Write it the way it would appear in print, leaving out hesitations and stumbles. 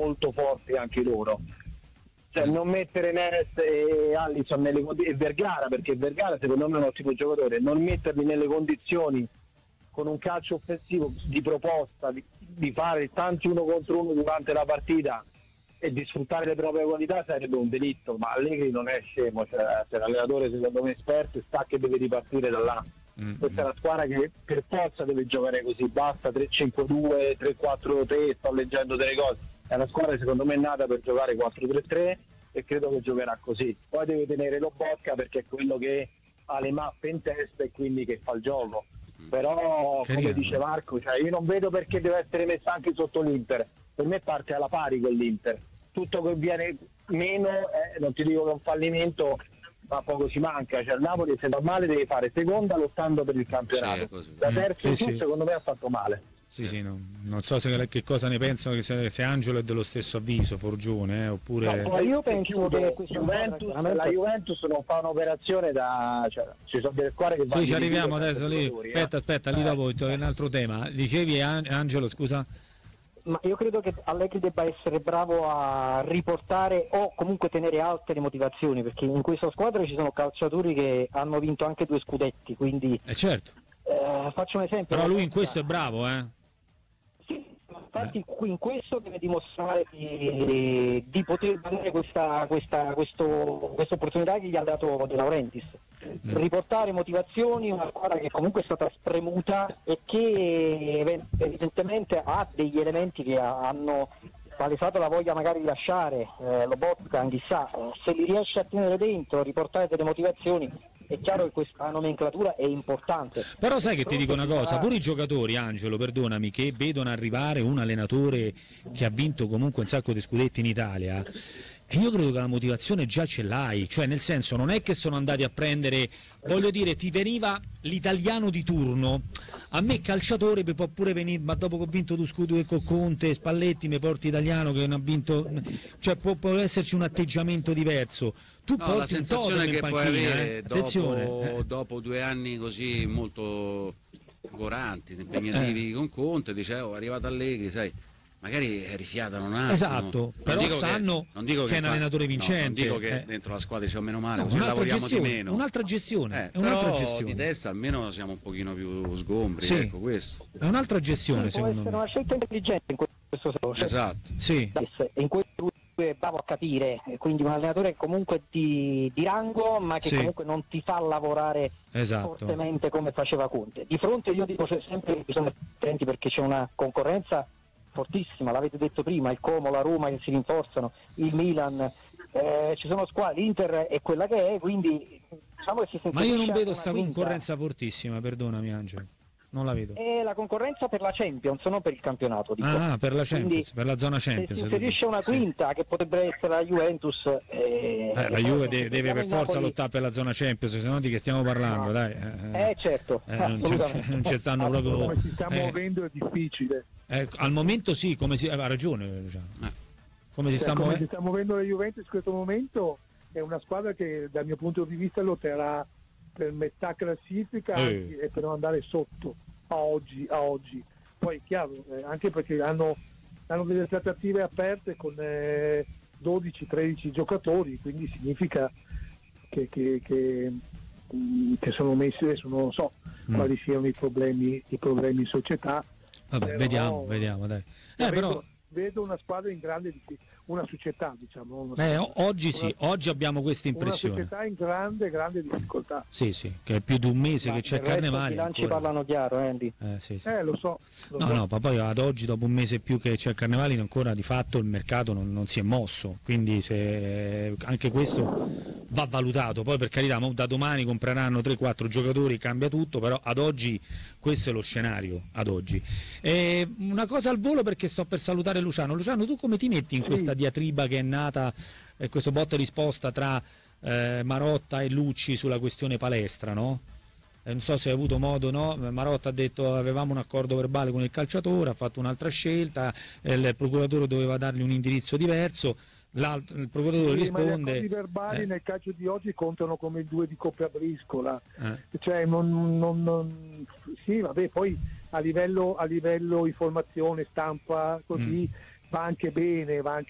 molto forti anche loro. Cioè non mettere Neres e Alisson e Vergara, perché Vergara secondo me è un ottimo giocatore, non metterli nelle condizioni con un calcio offensivo di proposta, di fare tanti uno contro uno durante la partita e di sfruttare le proprie qualità sarebbe un delitto, ma Allegri non è scemo, cioè l'allenatore secondo me esperto e sa che deve ripartire da là. Questa è una squadra che per forza deve giocare così, basta 3-5-2, 3-4-3, sto leggendo delle cose, è una squadra secondo me nata per giocare 4-3-3 e credo che giocherà così. Poi deve tenere Lobotka perché è quello che ha le mappe in testa e quindi che fa il gioco, però come dice Marco, cioè io non vedo perché deve essere messa anche sotto l'Inter, per me parte alla pari con l'Inter, tutto che viene meno non ti dico che è un fallimento, ma poco ci manca, cioè il Napoli se normale deve fare seconda lottando per il campionato, la terza in più secondo me ha fatto male. Non so che cosa ne pensano, che se Angelo è dello stesso avviso, Forgione, oppure... No, io penso che la Juventus non fa un'operazione ci sono delle squadre che vanno... Sì, ci arriviamo adesso lì, aspetta, lì dopo è un altro tema. Dicevi Angelo, scusa? Ma io credo che Allegri debba essere bravo a riportare o comunque tenere alte le motivazioni, perché in questa squadra ci sono calciatori che hanno vinto anche 2 scudetti, quindi... certo. Faccio un esempio. Però lui in questo è bravo, Sì, infatti in questo deve dimostrare di poter avere questa opportunità che gli ha dato De Laurentiis. Riportare motivazioni, una squadra che comunque è stata spremuta e che evidentemente ha degli elementi che hanno palesato la voglia magari di lasciare, Lobotka, chissà, se li riesce a tenere dentro, riportare delle motivazioni. È chiaro che questa nomenclatura è importante. Però sai che ti dico una cosa, pure i giocatori, Angelo, perdonami, che vedono arrivare un allenatore che ha vinto comunque un sacco di scudetti in Italia, e io credo che la motivazione già ce l'hai, cioè nel senso non è che sono andati a prendere, voglio dire, ti veniva l'italiano di turno, a me calciatore mi può pure venire, ma dopo che ho vinto due scudi con Conte, Spalletti, mi porti italiano che non ha vinto, cioè può esserci un atteggiamento diverso. Tu no, la sensazione che puoi avere dopo 2 anni così molto goranti, impegnativi con Conte, dicevo, è arrivato Allegri, sai, magari rifiatano un attimo. Esatto, però sanno che è un allenatore vincente. Non dico che dentro la squadra c'è meno male, così lavoriamo di meno. Un'altra gestione. Però di testa almeno siamo un pochino più sgombri, ecco questo. È un'altra gestione, secondo me. Può essere una scelta intelligente in questo senso. Esatto. Sì. In questo è bravo a capire, quindi un allenatore comunque di rango, ma che comunque non ti fa lavorare fortemente come faceva Conte. Di fronte io dico sempre che bisogna stare attenti perché c'è una concorrenza fortissima, l'avete detto prima, il Como, la Roma che si rinforzano, il Milan, ci sono squadre, l'Inter è quella che è, quindi diciamo che si sente. Ma io non vedo questa concorrenza fortissima, perdonami Angelo, non la vedo. È la concorrenza per la Champions, non per il campionato. Dico. Per la Champions, quindi, per la zona Champions. Se si inserisce una quinta che potrebbe essere la Juventus. La Juve deve per forza lottare per la zona Champions, se no di che stiamo parlando, dai. Certo. Non ci stanno proprio. Come si sta muovendo è difficile. Al momento sì, ha ragione. Diciamo. Come si sta muovendo la Juventus in questo momento è una squadra che dal mio punto di vista lotterà per metà classifica e per non andare sotto a oggi. Poi è chiaro, anche perché hanno delle trattative aperte con 12-13 giocatori, quindi significa che sono messi, adesso non so quali siano i problemi in società. Vabbè, vediamo dai. Vedo una squadra in grande una società, diciamo. Oggi abbiamo questa impressione. Una società in grande difficoltà. Sì, che è più di un mese che c'è Carnevale. I bilanci parlano chiaro, Andy. Sì. Lo so. No, ma poi ad oggi, dopo un mese più che c'è Carnevale, ancora di fatto il mercato non si è mosso. Quindi anche questo va valutato. Poi per carità, da domani compreranno 3-4 giocatori, cambia tutto, però ad oggi questo è lo scenario, ad oggi. Una cosa al volo perché sto per salutare Luciano. Luciano, tu come ti metti in questa diatriba che è nata, questo botta e risposta tra Marotta e Lucci sulla questione palestra, no? Non so se hai avuto modo, no? Marotta ha detto avevamo un accordo verbale con il calciatore, ha fatto un'altra scelta, il procuratore doveva dargli un indirizzo diverso, il procuratore risponde. Ma i verbali nel calcio di oggi contano come il 2 di Coppia Briscola, cioè sì, vabbè, poi a livello informazione, stampa, così va anche bene